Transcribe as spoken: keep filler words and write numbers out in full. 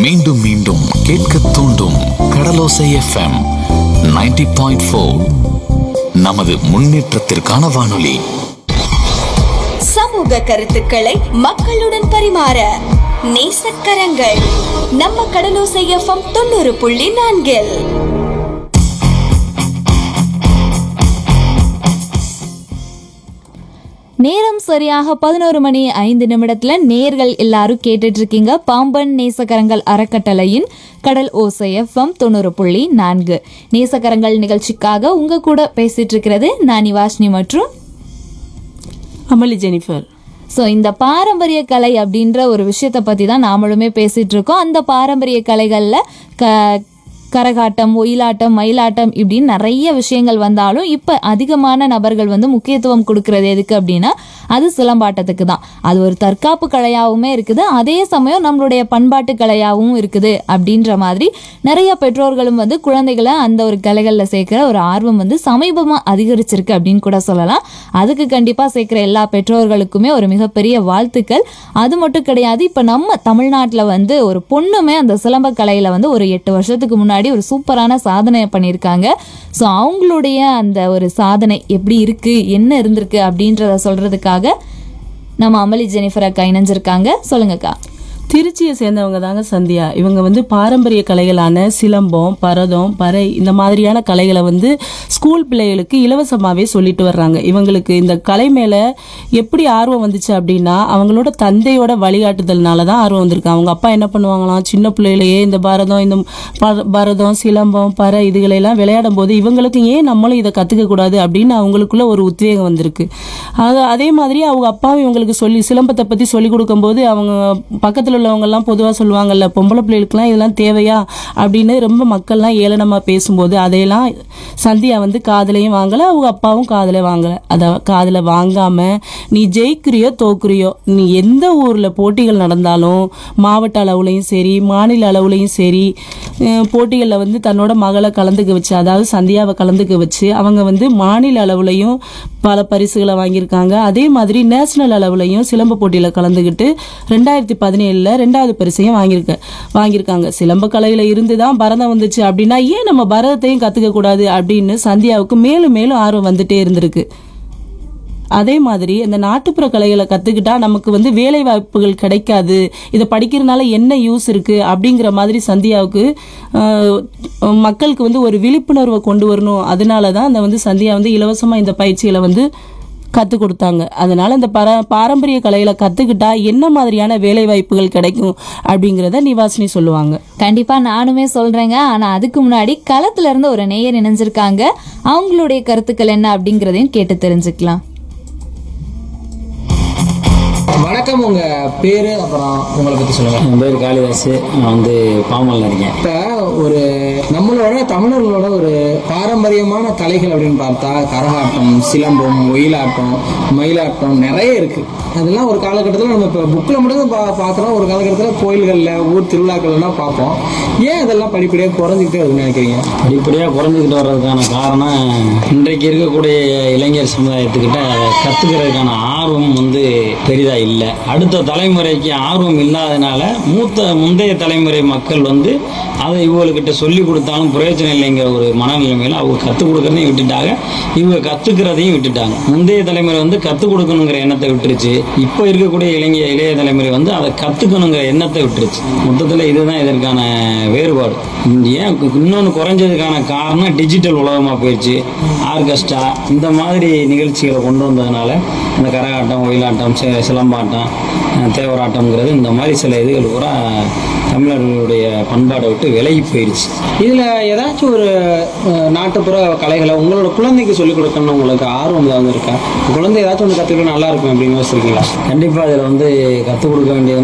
மீண்டும் மீண்டும் கேட்க தூண்டும் கடலோசை எஃப்எம் நைன்டி பாயிண்ட் ஃபோர். நமது முன்னேற்றத்திற்கான வானொலி. சமூக கருத்துக்களை மக்களுடன் பரிமாற நேசக்கரங்கள் நம்ம கடலோசை எஃப்எம் தொண்ணூறு புள்ளி நான்கில். நேரம் சரியாக பதினோரு மணி ஐந்து நிமிடத்துல நேர்கள் எல்லாரும் கேட்டுட்டு இருக்கீங்க பாம்பன் நேசக்கரங்கள் அறக்கட்டளையின் கடல் ஓசை எஃப்எம் தொண்ணூறு புள்ளி நான்கு. நேசக்கரங்கள் நிகழ்ச்சிக்காக உங்க கூட பேசிட்டு இருக்கிறது நான் நிவாஷினி மற்றும் அமளி ஜெனிஃபர். ஸோ இந்த பாரம்பரிய கலை அப்படின்ற ஒரு விஷயத்தை பற்றி தான் நாமளுமே பேசிகிட்டு இருக்கோம். அந்த பாரம்பரிய கலைகளில் க கரகாட்டம், ஒயிலாட்டம், மயிலாட்டம் இப்படின்னு நிறைய விஷயங்கள் வந்தாலும் இப்போ அதிகமான நபர்கள் வந்து முக்கியத்துவம் கொடுக்கறது எதுக்கு அப்படின்னா அது சிலம்பாட்டத்துக்கு தான். அது ஒரு தற்காப்பு கலையாகவுமே இருக்குது, அதே சமயம் நம்மளுடைய பண்பாட்டு கலையாகவும் இருக்குது அப்படின்ற மாதிரி நிறைய பெற்றோர்களும் வந்து குழந்தைகளை அந்த ஒரு கலைகளில் சேர்க்கிற ஒரு ஆர்வம் வந்து சமீபமாக அதிகரிச்சிருக்கு அப்படின்னு கூட சொல்லலாம். அதுக்கு கண்டிப்பாக சேர்க்குற எல்லா பெற்றோர்களுக்குமே ஒரு மிகப்பெரிய வாழ்த்துக்கள். அது மட்டும் கிடையாது, இப்போ நம்ம தமிழ்நாட்டில் வந்து ஒரு பொண்ணுமே அந்த சிலம்ப கலையில் வந்து ஒரு எட்டு வருஷத்துக்கு முன்னாடி ஒரு சூப்பரான சாதனை பண்ணியிருக்காங்க. ஸோ அவங்களுடைய அந்த ஒரு சாதனை எப்படி இருக்கு, என்ன இருந்திருக்கு அப்படின்றத சொல்றதுக்காக நம்ம அமளி ஜெனிஃபர் அக்கா இணைஞ்சிருக்காங்க. சொல்லுங்கக்கா. திருச்சியை சேர்ந்தவங்க தாங்க சந்தியா. இவங்க வந்து பாரம்பரிய கலைகளான சிலம்பம், பரதம், பறை இந்த மாதிரியான கலைகளை வந்து ஸ்கூல் பிள்ளைகளுக்கு இலவசமாகவே சொல்லிட்டு வர்றாங்க. இவங்களுக்கு இந்த கலை மேலே எப்படி ஆர்வம் வந்துச்சு அப்படின்னா அவங்களோட தந்தையோட வழிகாட்டுதல்னால தான் ஆர்வம் வந்திருக்கு. அவங்க அப்பா என்ன பண்ணுவாங்களாம், சின்ன பிள்ளைகளையே இந்த பரதம் இந்த பரதம் சிலம்பம் பறை இதுகளெல்லாம் விளையாடும் போது இவங்களுக்கு ஏன் நம்மளும் இதை கற்றுக்க கூடாது அப்படின்னு அவங்களுக்குள்ள ஒரு உத்வேகம் வந்திருக்கு. அது அதே மாதிரி அவங்க அப்பாவும் இவங்களுக்கு சொல்லி சிலம்பத்தை பற்றி சொல்லி கொடுக்கும்போது அவங்க பக்கத்தில் உள்ளவங்கெல்லாம் பொதுவாக சொல்லுவாங்கல்ல, பொம்பளை பிள்ளைகளுக்குலாம் இதெல்லாம் தேவையா அப்படின்னு ரொம்ப மக்கள்லாம் ஏளனமாக பேசும்போது அதையெல்லாம் சந்தியா வந்து காதலையும் வாங்கலை, அவங்க அப்பாவும் காதலை வாங்கலை. அதை காதலை வாங்காமல் நீ ஜெயிக்கிறியோ தோக்குறியோ, நீ எந்த ஊரில் போட்டிகள் நடந்தாலும் மாவட்ட அளவுலையும் சரி மாநில அளவுலையும் சரி போட்டிகளில் வந்து தன்னோட மகளை கலந்துக்க வச்சு, அதாவது சந்தியாவை கலந்துக்க வச்சு அவங்க வந்து மாநில அளவுலையும் பல பரிசுகளை வாங்கியிருக்காங்க. அதே மாதிரி நேஷனல் அளவுலையும் சிலம்ப போட்டியில் கலந்துக்கிட்டு ரெண்டாயிரத்தி பதினேழுல ரெண்டாவது பரிசையும் வாங்கியிருக்க வாங்கியிருக்காங்க. சிலம்ப கலையில இருந்து தான் பரதம் வந்துச்சு அப்படின்னா ஏன் நம்ம பரதத்தையும் கத்துக்க கூடாது அப்படின்னு சந்தியாவுக்கு மேலும் மேலும் ஆர்வம் வந்துட்டே இருந்திருக்கு. அதே மாதிரி இந்த நாட்டுப்புற கலைகளை கத்துக்கிட்டா நமக்கு வந்து வேலை வாய்ப்புகள் கிடைக்காது, இதை படிக்கிறதுனால என்ன யூஸ் இருக்கு அப்படிங்கிற மாதிரி சந்தியாவுக்கு மக்களுக்கு வந்து ஒரு விழிப்புணர்வை கொண்டு வரணும். அதனால தான் அந்த வந்து சந்தியா வந்து இலவசமா இந்த பயிற்சிகளை வந்து கற்றுக் கொடுத்தாங்க. அதனால இந்த பர பாரம்பரிய கலைகளை கற்றுக்கிட்டா என்ன மாதிரியான வேலை வாய்ப்புகள் கிடைக்கும் அப்படிங்கிறத நிவாசினி சொல்லுவாங்க. கண்டிப்பா நானுமே சொல்றேங்க. ஆனா அதுக்கு முன்னாடி களத்துல இருந்து ஒரு நேயர் இணைஞ்சிருக்காங்க. அவங்களுடைய கருத்துக்கள் என்ன அப்படிங்கறதையும் கேட்டு தெரிஞ்சுக்கலாம். வணக்கம், உங்க பேரு அப்புறம் உங்களை பத்தி சொல்லுங்க. என் பேர் காளிதாஸ், நான் வந்து பாமல்ல இருக்கேன். இப்ப ஒரு நம்மளோட தமிழர்களோட ஒரு பாரம்பரியமான கலைகள் அப்படின்னு பார்த்தா கரகாட்டம், சிலம்பம், ஒயிலாட்டம், மயிலாட்டம் நிறைய இருக்கு. அதெல்லாம் ஒரு காலகட்டத்தில் நம்ம இப்போ புக்கில் மட்டும் பா பார்க்குறோம், ஒரு காலகட்டத்தில் கோயில்களில் ஊர் திருவிழாக்கள்லாம் பார்ப்போம். ஏன் அதெல்லாம் படிப்படியாக குறைஞ்சிக்கிட்டே வருதுன்னு நினைக்கிறீங்க? படிப்படியாக குறைஞ்சிக்கிட்டு வர்றதுக்கான காரணம் இன்றைக்கு இருக்கக்கூடிய இளைஞர் சமுதாயத்துக்கிட்ட கற்றுக்கிறதுக்கான ஆர்வம் வந்து பெரிதாக இல்லை. அடுத்த தலைமுறைக்கு ஆர்வம் இல்லாதனால மூத்த முந்தைய தலைமுறை மக்கள் வந்து அதை இவங்கக்கிட்ட சொல்லி கொடுத்தாலும் பிரயோஜனம் இல்லைங்கிற ஒரு மனநிலைமையில் அவங்க கற்றுக் கொடுக்கறதையும் விட்டுட்டாங்க, இவங்க கற்றுக்கிறதையும் விட்டுட்டாங்க. முந்தைய தலைமுறை வந்து கற்றுக் கொடுக்கணுங்கிற எண்ணத்தை விட்டுருச்சு. இப்போ இருக்கக்கூடிய இளைஞ இளைய தலைமுறை வந்து அதை கற்றுக்கணுங்கிற எண்ணத்தை விட்டுருச்சு. மொத்தத்தில் இதுதான் இதற்கான வேறுபாடு. ஏன் இன்னொன்று குறைஞ்சதுக்கான காரணம் டிஜிட்டல் உலகமாக போயிடுச்சு. ஆர்கெஸ்ட்ரா இந்த மாதிரி நிகழ்ச்சிகளை கொண்டு வந்ததுனால இந்த கரகாட்டம், ஒயிலாட்டம், சிலம்பாட்டம், தேவராட்டம்ங்கிறது இந்த மாதிரி சில இதுகள் பூரா தமிழர்களுடைய பண்பாடை விட்டு விலகி போயிடுச்சு. இதில் ஏதாச்சும் ஒரு நாட்டுப்புற கலைகளை உங்களோட குழந்தைக்கு சொல்லிக் கொடுக்கணும்னு உங்களுக்கு ஆர்வம் ஏதாவது இருக்கா? குழந்தை ஏதாச்சும் ஒன்று கற்றுக்கிட்டு நல்லா இருக்கும் அப்படின்னு யோசிச்சிருக்கீங்களா? கண்டிப்பாக இதில் வந்து கற்றுக் கொடுக்க வேண்டியது